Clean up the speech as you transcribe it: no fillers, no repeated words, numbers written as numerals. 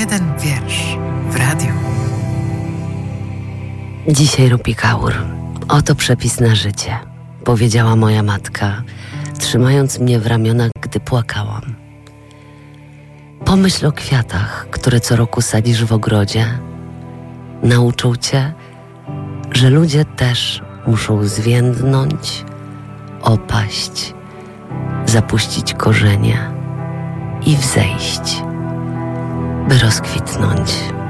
jeden wiersz w radiu. Dzisiaj Rupi Kaur. Oto przepis na życie, powiedziała moja matka, trzymając mnie w ramionach, gdy płakałam. Pomyśl o kwiatach, które co roku sadzisz w ogrodzie. Nauczą cię, że ludzie też muszą zwiędnąć, opaść, zapuścić korzenie i wzejść, by rozkwitnąć.